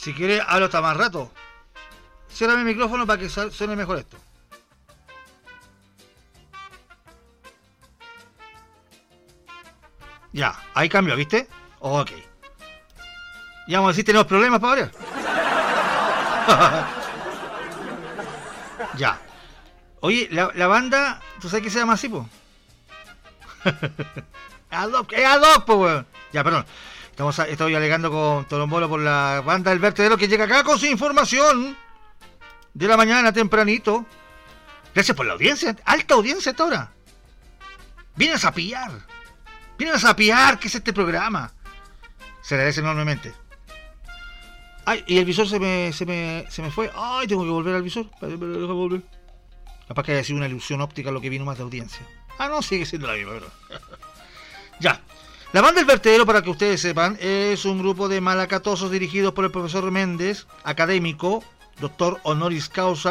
Si quieres, hablo hasta más rato. Cierra mi micrófono para que suene mejor esto. Ya, ahí cambió, ¿viste? Ok. Ya vamos a decir, tenemos problemas para variar. Ya. Oye, la banda, ¿tú sabes qué se llama así, po? Es ad hoc, po, weón. Ya, perdón. Estoy alegando con Torombolo por la banda del vertedero que llega acá con su información de la mañana tempranito. Gracias por la audiencia, alta audiencia hasta ahora. Vienen a sapear. Vienen a sapear, ¿qué es este programa? Se agradece enormemente. Ay, y el visor se me fue. Ay, tengo que volver al visor. Deja volver. Capaz que haya sido una ilusión óptica lo que vino más de audiencia. Ah, no, sigue siendo la misma, ¿verdad? Ya. La banda El Vertedero, para que ustedes sepan, es un grupo de malacatosos dirigidos por el profesor Méndez, académico, doctor honoris causa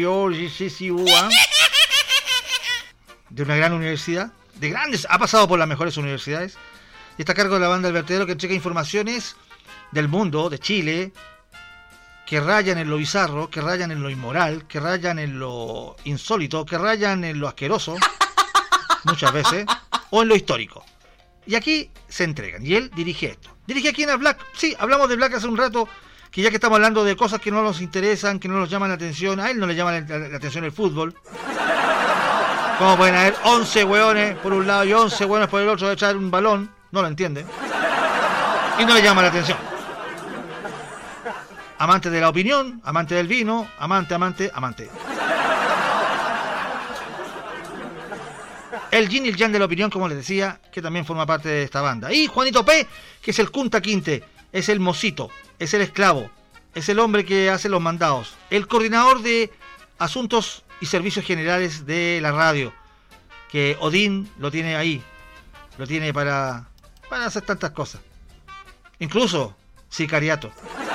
de una gran universidad, de grandes, ha pasado por las mejores universidades, y está a cargo de la banda El Vertedero, que entrega informaciones del mundo, de Chile, que rayan en lo bizarro, que rayan en lo inmoral, que rayan en lo insólito, que rayan en lo asqueroso, muchas veces, o en lo histórico. Y aquí se entregan, y él dirige esto. ¿Dirige aquí en el Black? Sí, hablamos de Black hace un rato, que ya que estamos hablando de cosas que no nos interesan, que no nos llaman la atención, a él no le llama la atención el fútbol. ¿Cómo pueden haber 11 hueones por un lado y 11 hueones por el otro de echar un balón? No lo entiende. Y no le llama la atención. Amante de la opinión, amante del vino, amante. El yin y el yang de la opinión, como les decía, que también forma parte de esta banda. Y Juanito P, que es el Kunta Quinte, es el mocito, es el esclavo, es el hombre que hace los mandados, el coordinador de asuntos y servicios generales de la radio, que Odín lo tiene ahí, lo tiene para hacer tantas cosas. Incluso sicariato.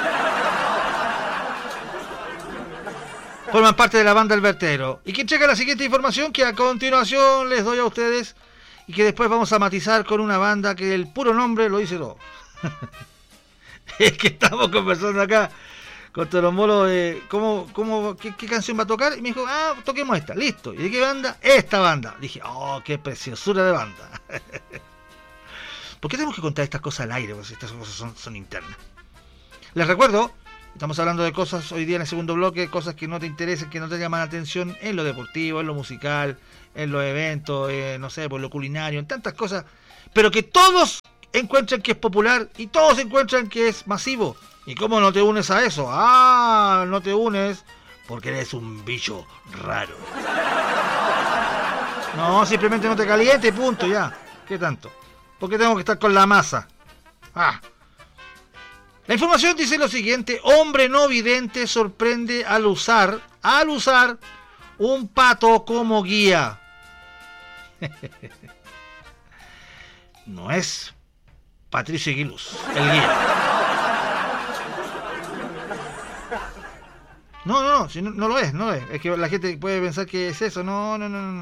Forman parte de la banda El Vertedero. Y que checa la siguiente información que a continuación les doy a ustedes y que después vamos a matizar con una banda que el puro nombre lo dice todo. Es que estamos conversando acá con Torombolo de qué canción va a tocar, y me dijo, toquemos esta, listo. ¿Y de qué banda? Esta banda. Dije, qué preciosura de banda. ¿Por qué tenemos que contar estas cosas al aire? Porque estas cosas son internas. Les recuerdo, estamos hablando de cosas hoy día en el segundo bloque, cosas que no te interesen, que no te llaman la atención en lo deportivo, en lo musical, en los eventos, no sé, por lo culinario, en tantas cosas, pero que todos encuentran que es popular y todos encuentran que es masivo. ¿Y cómo no te unes a eso? No te unes porque eres un bicho raro. No, simplemente no te calientes, punto, ya. ¿Qué tanto? Porque tengo que estar con la masa. La información dice lo siguiente: hombre no vidente sorprende al usar un pato como guía. No es Patricio Aguiluz, el guía. No, si no lo es. Es que la gente puede pensar que es eso. No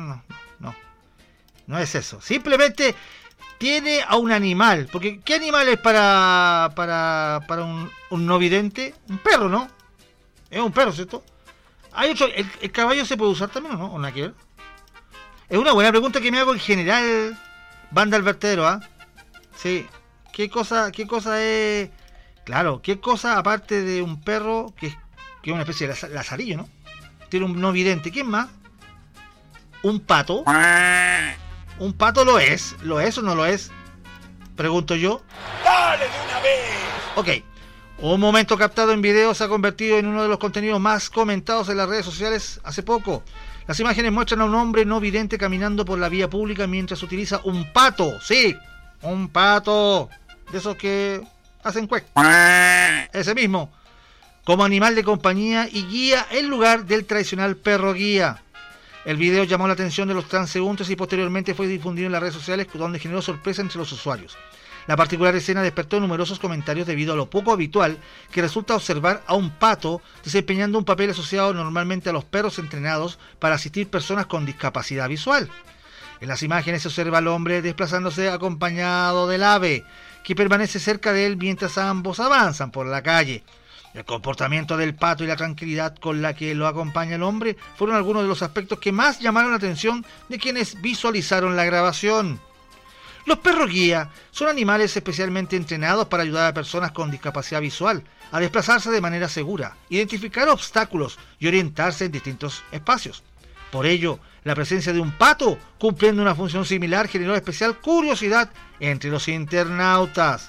es eso. Simplemente tiene a un animal. Porque ¿qué animal es para un no vidente? Un perro, ¿no? Es un perro, ¿cierto? Hay otro. ¿El caballo se puede usar también o no? ¿O nada que ver? Es una buena pregunta que me hago en general, banda El Vertedero, Sí. ¿Qué cosa es? Claro, ¿qué cosa aparte de un perro que es una especie de lazarillo, ¿no? Tiene un no vidente. ¿Quién más? ¿Un pato? ¿Un pato lo es? ¿Lo es o no lo es? Pregunto yo. ¡Dale de una vez! Ok. Un momento captado en video se ha convertido en uno de los contenidos más comentados en las redes sociales hace poco. Las imágenes muestran a un hombre no vidente caminando por la vía pública mientras utiliza un pato. Sí, un pato. De esos que hacen cuec. Ese mismo. Como animal de compañía y guía en lugar del tradicional perro guía. El video llamó la atención de los transeúntes y posteriormente fue difundido en las redes sociales, donde generó sorpresa entre los usuarios. La particular escena despertó numerosos comentarios debido a lo poco habitual que resulta observar a un pato desempeñando un papel asociado normalmente a los perros entrenados para asistir personas con discapacidad visual. En las imágenes se observa al hombre desplazándose acompañado del ave, que permanece cerca de él mientras ambos avanzan por la calle. El comportamiento del pato y la tranquilidad con la que lo acompaña el hombre fueron algunos de los aspectos que más llamaron la atención de quienes visualizaron la grabación. Los perros guía son animales especialmente entrenados para ayudar a personas con discapacidad visual a desplazarse de manera segura, identificar obstáculos y orientarse en distintos espacios. Por ello, la presencia de un pato cumpliendo una función similar generó especial curiosidad entre los internautas.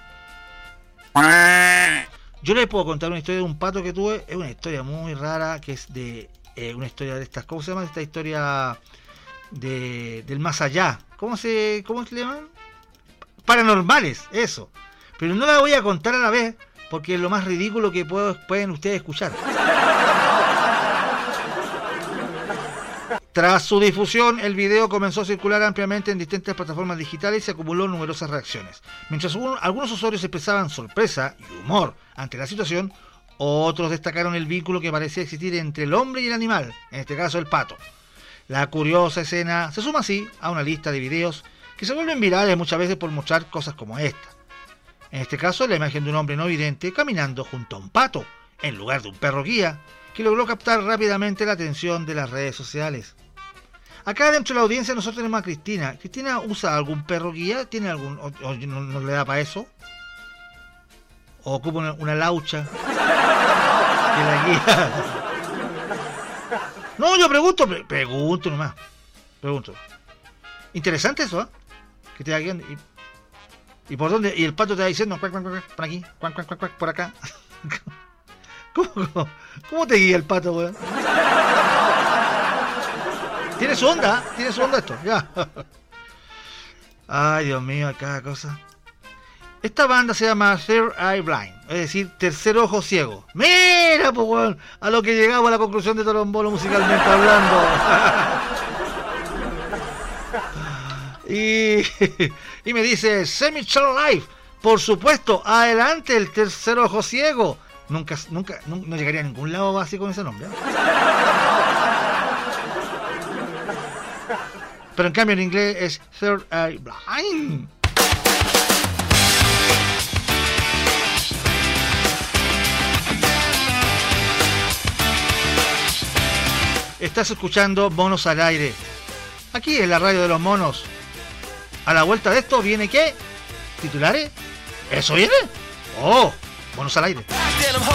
Yo les puedo contar una historia de un pato que tuve. Es una historia muy rara, que es de una historia de estas. ¿Cómo se llama esta historia del más allá? ¿Cómo se le llaman? Paranormales, eso. Pero no la voy a contar a la vez, porque es lo más ridículo que pueden ustedes escuchar. Tras su difusión, el video comenzó a circular ampliamente en distintas plataformas digitales y se acumuló numerosas reacciones. Mientras algunos usuarios expresaban sorpresa y humor ante la situación, otros destacaron el vínculo que parecía existir entre el hombre y el animal, en este caso el pato. La curiosa escena se suma así a una lista de videos que se vuelven virales muchas veces por mostrar cosas como esta. En este caso, la imagen de un hombre no vidente caminando junto a un pato, en lugar de un perro guía, que logró captar rápidamente la atención de las redes sociales. Acá dentro de la audiencia nosotros tenemos a Cristina. ¿Cristina usa algún perro guía? ¿Tiene algún o no le da para eso? ¿O ocupa una laucha que la guía? No, yo pregunto nomás. Pregunto. Interesante eso, ¿eh? Que te va guiando. ¿Y por dónde? Y el pato te va diciendo, cuac, cuac, cuac, por aquí, cuac, cuac, cuac, cuac, por acá. ¿Cómo te guía el pato, weón? Tiene su onda esto, ya. Ay, Dios mío, cada cosa. Esta banda se llama Third Eye Blind, es decir, tercer ojo ciego. Mira, pues, weón, a lo que llegamos a la conclusión de Torombolo musicalmente hablando. y me dice, Semi-Child Life, por supuesto, adelante el tercer ojo ciego. Nunca no llegaría a ningún lado así con ese nombre, ¿eh? Pero en cambio en inglés es Third Eye Blind. Estás escuchando Monos al Aire. Aquí en la radio de los monos. A la vuelta de esto viene ¿qué? ¿Titulares? ¿Eso viene? ¡Oh! Monos al Aire.